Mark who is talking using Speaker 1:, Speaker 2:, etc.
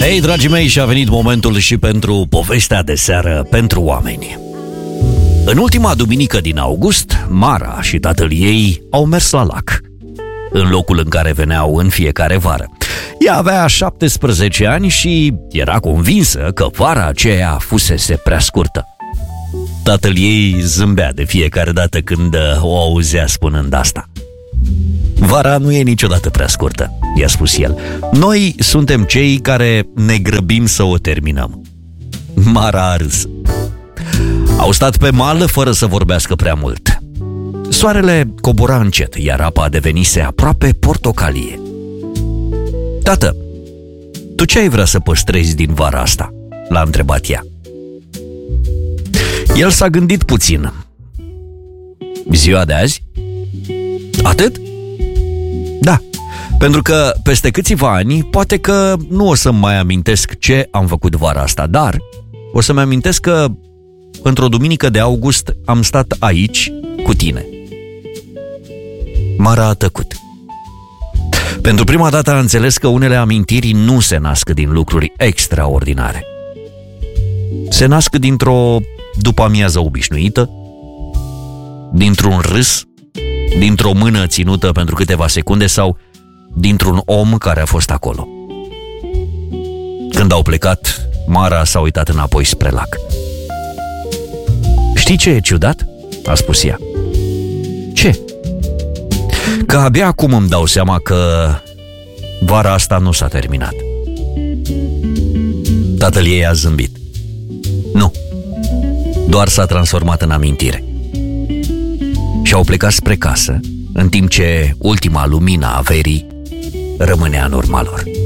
Speaker 1: Hei, dragii mei, și-a venit momentul și pentru povestea de seară pentru oameni. În ultima duminică din august, Mara și tatăl ei au mers la lac, în locul în care veneau în fiecare vară. Ea avea 17 ani și era convinsă că vara aceea fusese prea scurtă. Tatăl ei zâmbea de fiecare dată când o auzea spunând asta. Vara nu e niciodată prea scurtă, i-a spus el. Noi suntem cei care ne grăbim să o terminăm. Mara a râs. Au stat pe mal fără să vorbească prea mult. Soarele cobora încet, iar apa devenise aproape portocalie. Tată, tu ce ai vrea să păstrezi din vara asta? L-a întrebat ea. El s-a gândit puțin. Ziua de azi? Atât? Da, pentru că peste câțiva ani poate că nu o să-mi mai amintesc ce am făcut vara asta, dar o să-mi amintesc că într-o duminică de august am stat aici cu tine. Mara a tăcut. Pentru prima dată a înțeles că unele amintiri nu se nasc din lucruri extraordinare. Se nasc dintr-o după-amiază obișnuită, dintr-un râs, dintr-o mână ținută pentru câteva secunde sau dintr-un om care a fost acolo. Când au plecat, Mara s-a uitat înapoi spre lac. Știi ce e ciudat? A spus ea. Ce? Că abia acum îmi dau seama că vara asta nu s-a terminat. Tatăl ei a zâmbit. Nu, doar s-a transformat în amintire. Și au plecat spre casă, în timp ce ultima lumină a verii rămânea în urma lor.